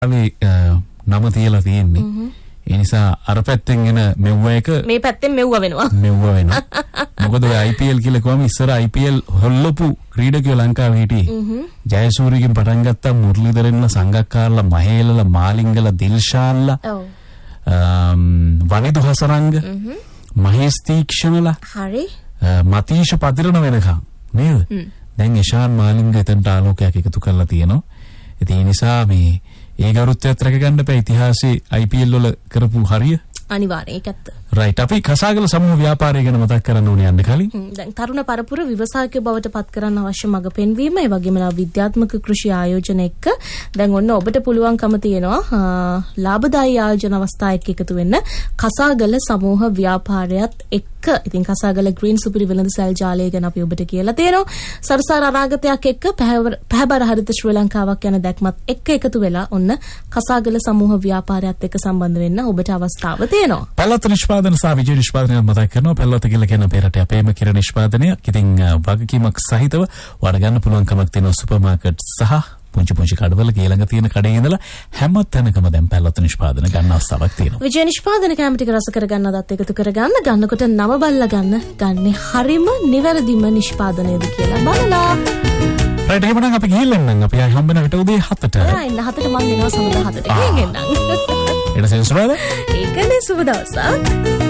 අපි නම තියලා තියෙන්නේ. ඒ නිසා අර පැත්තෙන් එන මෙව්ව එක මේ පැත්තෙන් මෙව්ව වෙනවා. මොකද ඔය IPL කියලා කොහොම ඉස්සර IPL හොල්ලපු ක්‍රීඩකයෝ ලංකාවේ හිටියේ. ජයසූරියගෙන් පටන් ගත්තා මුර්ලිදරෙන්න සංගක්කාරලා මහේලලා මාලිංගලා දිල්ෂාන්ලා. ඔව්. වනිදු හසරංග මහේස් තීක්ෂණලා. හරි. මතීෂ පදිරණ වෙනකම් නේද? දැන් ඉෂාන් මාලිංග එතනට ආලෝකයක් එකතු කරලා තියෙනවා. ඒ නිසා මේ ඒ ගරුත්වයත් රැක ගන්න බෑ ඉතිහාසයේ IPL වල කරපු හරිය. අනිවාර්යයෙන් ඒක ඇත්ත. රයිට් අපි කසාගල සමූහ ව්‍යාපාරය ගැන මතක් කරන්න ඕනේ යන්න කලින්. දැන් තරුණ පරපුර ව්‍යවසායකයෝ බවට පත් කරන්න අවශ්‍ය මඟ පෙන්වීම, ඒ වගේම විද්‍යාත්මක කෘෂි ආයෝජන එක්ක දැන් ඔන්න ඔබට පුළුවන්කම තියෙනවා ලාභදායී ආයෝජන අවස්ථා එක්ක එකතු වෙන්න කසාගල සමූහ ව්‍යාපාරයත් එක්ක. ඉතින් කසාගල ග්‍රීන් සුපිරි වෙළඳ සැල් ජාලය ගැන අපි ඔබට කියලා තියෙනවා. සරසාර අනාගතයක් එක්ක පැහැබර හරිත ශ්‍රී ලංකාවක් යන දැක්මත් එක්ක එකතු වෙලා ඔන්න කසාගල සමූහ ව්‍යාපාරයත් එක්ක සම්බන්ධ වෙන්න ඔබට අවස්ථාව තියෙනවා. පළාත් නිෂ්පාදන සහ විජය නිෂ්පාදනය මතක් කරනවා. පළාත් කියලා කියන අපේ රටේ අපේම කිර නිෂ්පාදනයක්. ඉතින් වගකීමක් සහිතව වඩ ගන්න පුළුවන්කමක් තියෙන සුපර් මාකට් සහ පුංචි පුංචි කඩවල ඊළඟ තියෙන කඩේ ඉඳලා හැම තැනකම දැන් පැලොත් නිෂ්පාදන ගන්න අවස්ථාවක් තියෙනවා. විජය නිෂ්පාදන කැම ටික රස කරගන්න අදත් එකතු කරගන්න ගන්නකොට නම බල්ලා ගන්නේ හරිම නිවැරදිම නිෂ්පාදනයද කියලා බලලා. රයිට් එහෙනම් අපි ගිහින් එන්නම්. අපි ආයි හම්බ වෙනකට උදේ 7ට. එන්න 7ට මම දෙනවා සමුද 7ට ගිහින් එන්නම්. එන සෙන්සුරාද? ඒකනේ සුබ දවසක්.